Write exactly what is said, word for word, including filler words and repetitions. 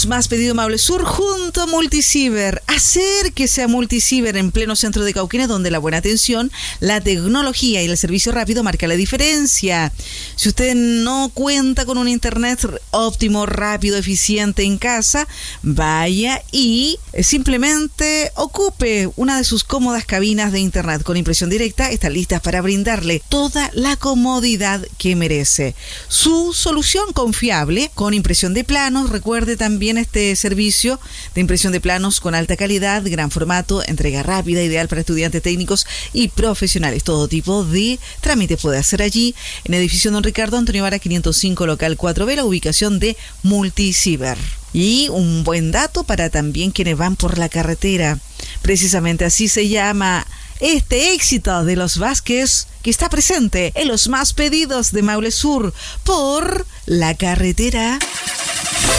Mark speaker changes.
Speaker 1: Más pedido Maule Sur junto a Multiciber. Acérquese a Multiciber en pleno centro de Cauquenes, donde la buena atención, la tecnología y el servicio rápido marca la diferencia. Si usted no cuenta con un internet óptimo, rápido, eficiente en casa, vaya y simplemente ocupe una de sus cómodas cabinas de internet con impresión directa. Están listas para brindarle toda la comodidad que merece. Su solución confiable con impresión de planos. Recuerde también este servicio de impresión de planos con alta calidad, gran formato, entrega rápida, ideal para estudiantes técnicos y profesionales. Todo tipo de trámite puede hacer allí en edificio Don Ricardo Antonio Vara quinientos cinco, local cuatro B, la ubicación de Multiciber. Y un buen dato para también quienes van por la carretera. Precisamente así se llama este éxito de los Vázquez, que está presente en los más pedidos de Maule Sur por la carretera.